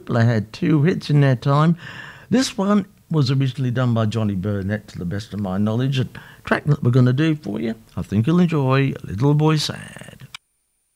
They had 2 hits in their time. This one was originally done by Johnny Burnett, to the best of my knowledge. A track that we're going to do for you, I think you'll enjoy, Little Boy Sam.